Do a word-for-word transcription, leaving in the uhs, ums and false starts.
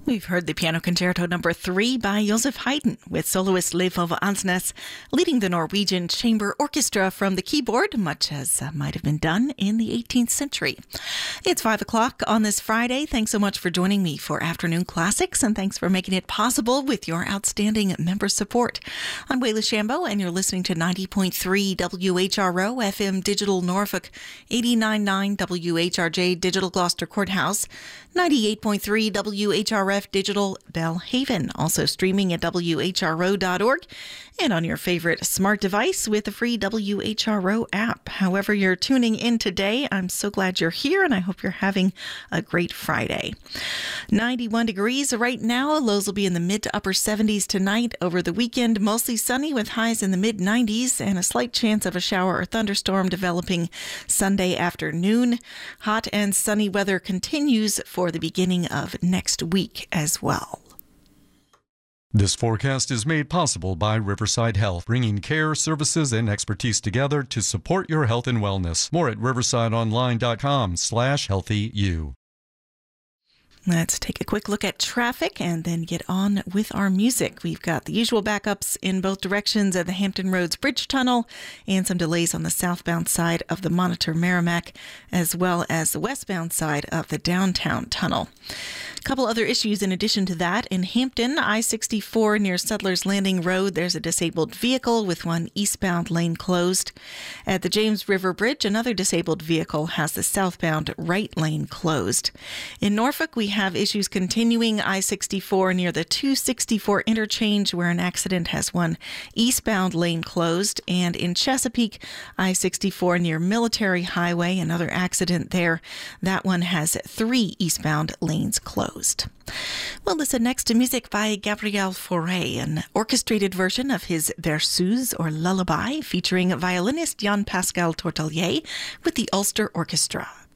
We've heard the Piano Concerto number three by Joseph Haydn, with soloist Leif Ove Ansnes leading the Norwegian Chamber Orchestra from the keyboard, much as uh, might have been done in the eighteenth century. It's five o'clock on this Friday. Thanks so much for joining me for Afternoon Classics, and thanks for making it possible with your outstanding member support. I'm Wayla Shambo, and you're listening to ninety point three W H R O F M Digital Norfolk, eighty-nine point nine W H R J Digital Gloucester Courthouse, ninety-eight point three W H R F Digital Belhaven, also streaming at W H R O dot org and on your favorite smart device with the free W H R O app. However you're tuning in today, I'm so glad you're here, and I hope you're having a great Friday. ninety-one degrees right now. Lows will be in the mid to upper seventies tonight. Over the weekend, mostly sunny with highs in the mid nineties and a slight chance of a shower or thunderstorm developing Sunday afternoon. Hot and sunny weather continues for the beginning of next week as well. This forecast is made possible by Riverside Health, bringing care, services, and expertise together to support your health and wellness. More at riversideonline.com slash healthy you. Let's take a quick look at traffic and then get on with our music. We've got the usual backups in both directions at the Hampton Roads Bridge Tunnel and some delays on the southbound side of the Monitor Merrimack, as well as the westbound side of the downtown tunnel. A couple other issues in addition to that. In Hampton, I sixty-four near Settlers Landing Road, there's a disabled vehicle with one eastbound lane closed. At the James River Bridge, another disabled vehicle has the southbound right lane closed. In Norfolk, we have issues continuing I sixty-four near the two sixty-four interchange, where an accident has one eastbound lane closed. And in Chesapeake, I sixty-four near Military Highway, another accident there. That one has three eastbound lanes closed. We'll listen next to music by Gabriel Fauré, an orchestrated version of his Berceuse or Lullaby, featuring violinist Jean-Pascal Tortelier with the Ulster Orchestra.